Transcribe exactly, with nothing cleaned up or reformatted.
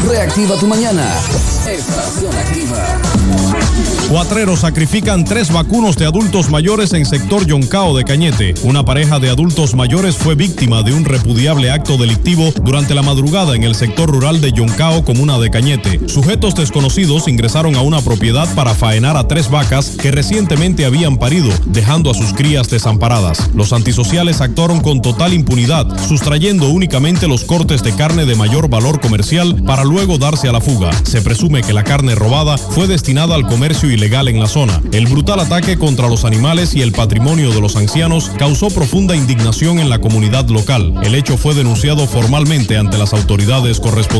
Reactiva tu mañana. Estación Activa. Cuatreros sacrifican tres vacunos de adultos mayores en sector Yoncao de Cañete. Una pareja de adultos mayores fue víctima de un repudiable acto delictivo durante la madrugada en el sector rural de Yoncao, comuna de Cañete. Sujetos desconocidos ingresaron a una propiedad para faenar a tres vacas que recientemente habían parido, dejando a sus crías desamparadas. Los antisociales actuaron con total impunidad, sustrayendo únicamente los cortes de carne de mayor valor comercial para luego darse a la fuga. Se presume que la carne robada fue destinada al comercio ilegal en la zona. El brutal ataque contra los animales y el patrimonio de los ancianos causó profunda indignación en la comunidad local. El hecho fue denunciado formalmente ante las autoridades correspondientes.